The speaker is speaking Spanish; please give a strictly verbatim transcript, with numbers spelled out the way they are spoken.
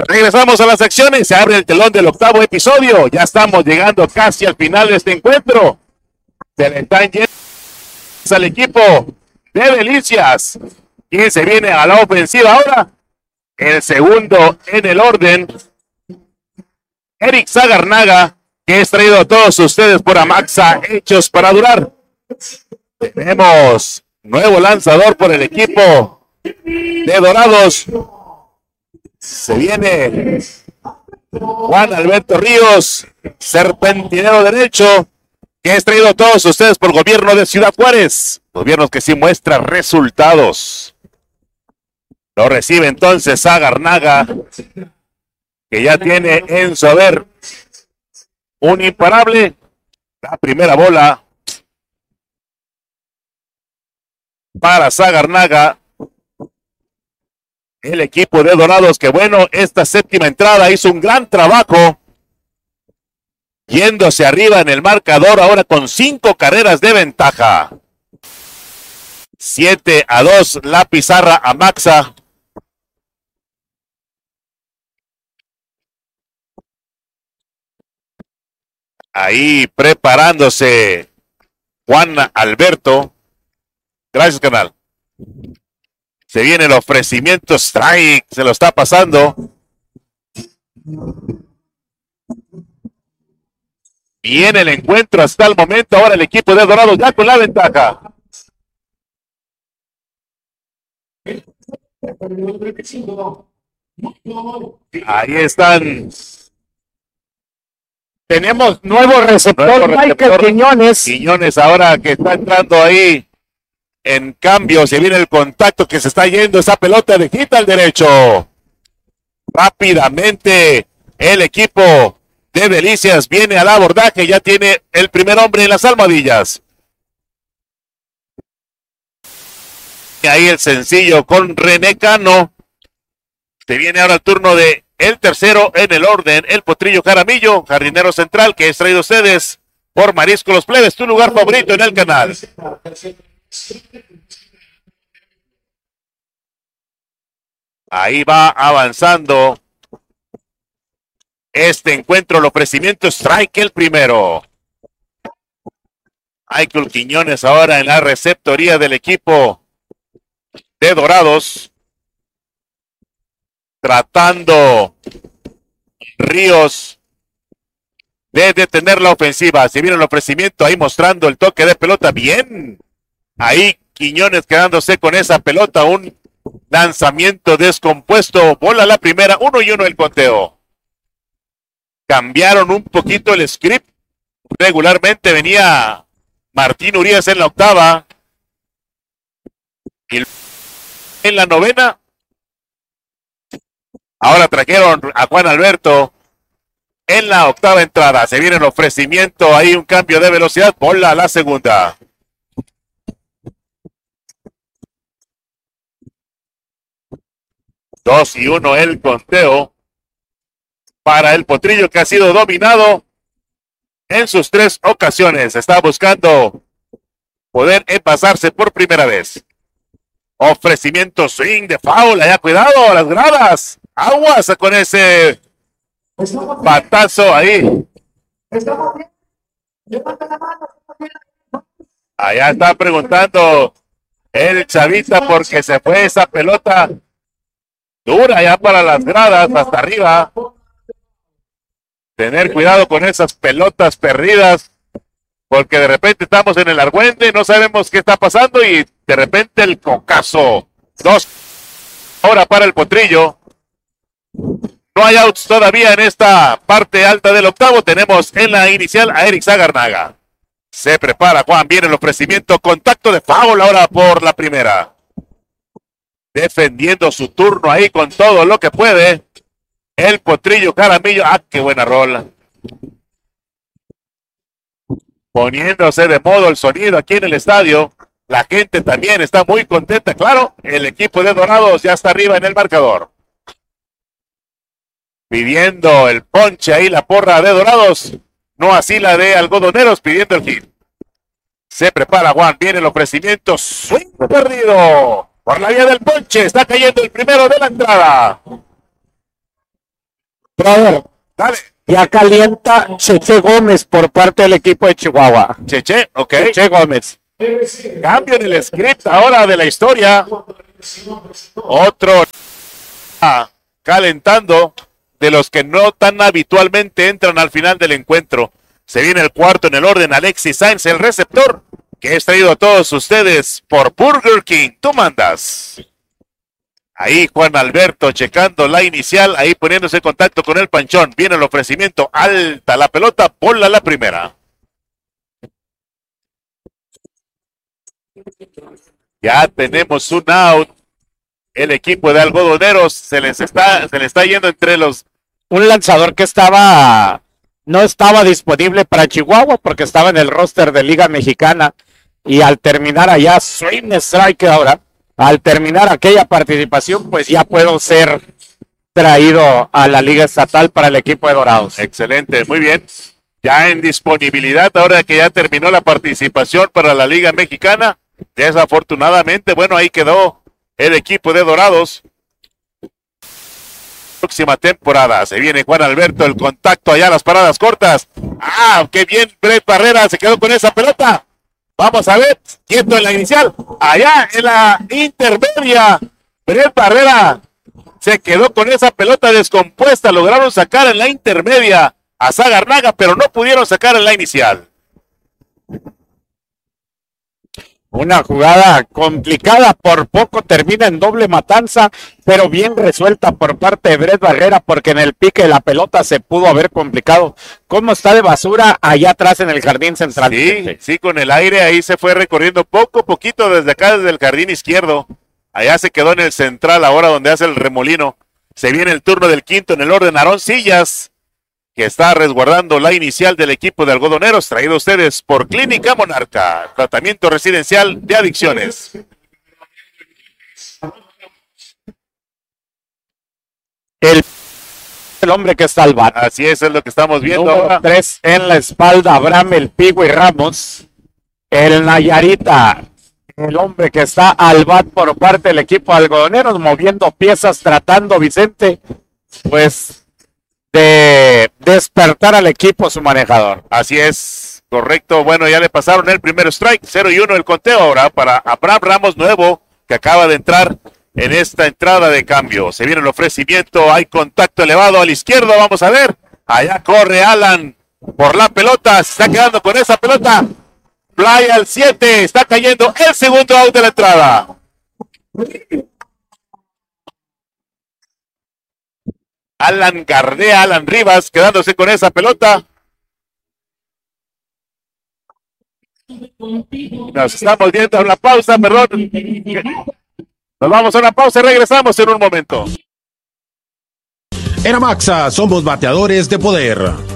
Regresamos a las acciones, se abre el telón del octavo episodio, ya estamos llegando casi al final de este encuentro. Se le están yendo al equipo de Delicias, quien se viene a la ofensiva ahora. El segundo en el orden, Eric Zagarnaga, que es traído a todos ustedes por Amaxa, hechos para durar. Tenemos nuevo lanzador por el equipo de Dorados. Se viene Juan Alberto Ríos, serpentinero derecho, que es traído a todos ustedes por Gobierno de Ciudad Juárez. Gobiernos que sí muestra resultados. Lo recibe entonces Zagarnaga, que ya tiene en su haber un imparable. La primera bola para Zagarnaga. El equipo de Dorados, que bueno, esta séptima entrada hizo un gran trabajo, yéndose arriba en el marcador ahora con cinco carreras de ventaja. siete a dos la pizarra a Amaxa. Ahí preparándose Juan Alberto. Gracias, canal. Se viene el ofrecimiento strike, se lo está pasando. Viene el encuentro hasta el momento. Ahora el equipo de Dorados ya con la ventaja. Ahí están. Tenemos nuevo receptor, Nuevo Michael receptor. Quiñones. Quiñones ahora que está entrando ahí. En cambio, se viene el contacto que se está yendo esa pelota de quita al derecho. Rápidamente el equipo de Delicias viene al abordaje. Ya tiene el primer hombre en las almohadillas. Y ahí el sencillo con René Cano. Se viene ahora el turno de el tercero en el orden. El Potrillo Jaramillo, jardinero central, que es traído a ustedes por Marisco Los Plebes, tu lugar favorito en el canal. Ahí va avanzando este encuentro, el ofrecimiento strike el primero. Michael Quiñones ahora en la receptoría del equipo de Dorados. Tratando Ríos de detener la ofensiva. Se viene el ofrecimiento ahí mostrando el toque de pelota. Bien. Ahí Quiñones quedándose con esa pelota. Un lanzamiento descompuesto. Bola la primera. Uno y uno el conteo. Cambiaron un poquito el script. Regularmente venía Martín Urias en la octava. Y en la novena. Ahora trajeron a Juan Alberto en la octava entrada. Se viene el ofrecimiento. Ahí un cambio de velocidad. Bola a la segunda. Dos y uno el conteo para el Potrillo, que ha sido dominado en sus tres ocasiones. Está buscando poder pasarse por primera vez. Ofrecimiento swing de foul. Allá cuidado a las gradas. Aguas con ese batazo ahí. Allá está preguntando el Chavita porque se fue esa pelota dura ya para las gradas hasta arriba. Tener cuidado con esas pelotas perdidas, porque de repente estamos en el argüente, no sabemos qué está pasando y de repente el cocazo. Dos ahora para el Potrillo. No hay outs todavía en esta parte alta del octavo. Tenemos en la inicial a Eric Zagarnaga. Se prepara Juan, viene el ofrecimiento, contacto de foul ahora por la primera. Defendiendo su turno ahí con todo lo que puede. El Potrillo Jaramillo. Ah, qué buena rola. Poniéndose de modo el sonido aquí en el estadio. La gente también está muy contenta. Claro, el equipo de Dorados ya está arriba en el marcador. Pidiendo el ponche ahí la porra de Dorados. No así la de Algodoneros pidiendo el hit. Se prepara Juan, viene el ofrecimiento. Swing perdido. Por la vía del ponche. Está cayendo el primero de la entrada. Brother, Dale. ya calienta Cheche Gómez por parte del equipo de Chihuahua. Cheche, ok. Cheche Gómez. Cambio en el script ahora de la historia. Otro ah, calentando de los que no tan habitualmente entran al final del encuentro. Se viene el cuarto en el orden. Alexis Sainz, el receptor, que es traído a todos ustedes por Burger King. Tú mandas. Ahí Juan Alberto checando la inicial, ahí poniéndose en contacto con el Panchón. Viene el ofrecimiento, alta la pelota, bola la primera. Ya tenemos un out. El equipo de algodoneros se les está, se les está yendo entre los. Un lanzador que estaba, no estaba disponible para Chihuahua porque estaba en el roster de Liga Mexicana y al terminar allá, swing strike ahora, al terminar aquella participación, pues ya puedo ser traído a la Liga Estatal para el equipo de Dorados. Excelente, muy bien. Ya en disponibilidad, ahora que ya terminó la participación para la Liga Mexicana, desafortunadamente, bueno, ahí quedó el equipo de Dorados. Próxima temporada, se viene Juan Alberto, el contacto allá, las paradas cortas. Ah, qué bien, Brett Barrera se quedó con esa pelota. Vamos a ver, quieto en la inicial, allá en la intermedia, Brett Barrera se quedó con esa pelota descompuesta, lograron sacar en la intermedia a Zagarnaga, pero no pudieron sacar en la inicial. Una jugada complicada, por poco termina en doble matanza, pero bien resuelta por parte de Brett Barrera, porque en el pique de la pelota se pudo haber complicado. ¿Cómo está de basura allá atrás en el jardín central? Sí, sí, con el aire ahí se fue recorriendo poco, poquito desde acá, desde el jardín izquierdo. Allá se quedó en el central, ahora donde hace el remolino. Se viene el turno del quinto en el orden, Aarón Sillas, que está resguardando la inicial del equipo de algodoneros, traído a ustedes por Clínica Monarca, tratamiento residencial de adicciones. El, el hombre que está al bat. Así es, es lo que estamos viendo Número ahora. tres en la espalda, Abraham El Pigüey Ramos, el Nayarita, el hombre que está al bat por parte del equipo de algodoneros, moviendo piezas, tratando, Vicente, pues de despertar al equipo su manejador. Así es, correcto. Bueno, ya le pasaron el primer strike, cero y uno el conteo ahora para Abraham Ramos nuevo, que acaba de entrar en esta entrada de cambio. Se viene el ofrecimiento, hay contacto elevado al izquierdo, vamos a ver. Allá corre Alan por la pelota, se está quedando con esa pelota. Fly al siete, está cayendo el segundo out de la entrada. Alan Gardea, Alan Rivas, quedándose con esa pelota. Nos estamos viendo a una pausa, perdón. Nos vamos a una pausa y regresamos en un momento. En Amaxa somos bateadores de poder.